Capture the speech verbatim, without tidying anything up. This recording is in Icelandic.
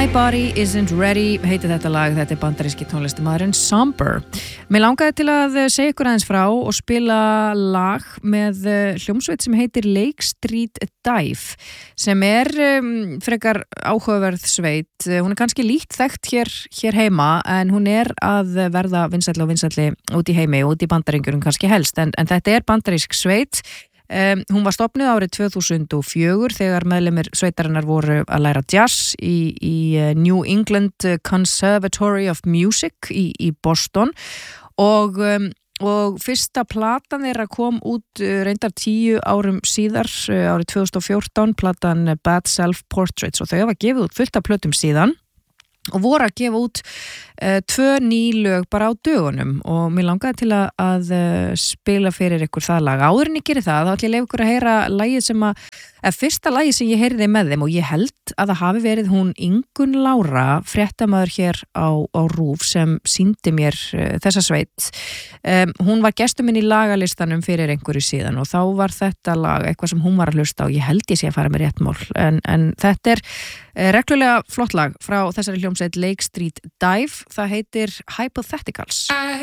My Body Isn't Ready heitir þetta lag, þetta er bandaríski tónlistarmaðurinn Somber. Mér langaði til að segja ykkur aðeins frá og spila lag með hljómsveit sem heitir Lake Street Dive sem er um, frekar áhugaverð sveit. Hún er kannski lítt þekkt hér, hér heima en hún er að verða vinsælli og vinsælli út í heimi og út í bandaríkjunum kannski helst en, en þetta er bandarísk sveit. Um, hún var stofnuð árið tvö þúsund og fjögur þegar meðlimir sveitarinnar voru að læra jazz í, í New England Conservatory of Music í, í Boston og, um, og fyrsta platan þeirra kom út uh, reyndar tíu árum síðar uh, árið tvö þúsund og fjórtán, platan Bad Self Portraits og þau hafa gefið út fullt af plötum síðan og voru að gefa út uh, tvö ný lög bara á dögunum og mér langaði til að, að uh, spila fyrir ykkur það lag. Áður en ég geri það, þá ætla ég að leyfa ykkur að heyra lagið sem að, að fyrsta lagið sem ég heyrði með þeim og ég held að það hafi verið hún Ingunn Lára, fréttamaður hér á, á RÚV sem sýndi mér uh, þessa sveit. Um, hún var gestur minn í lagalistanum fyrir einhverju síðan og þá var þetta lag eitthvað sem hún var að hlusta og ég held ég sé að fara með rétt mál en, en þetta er uh, reglulega flott lag frá þessari hljómsveit Lake Street Dive, það heitir Hypotheticals. I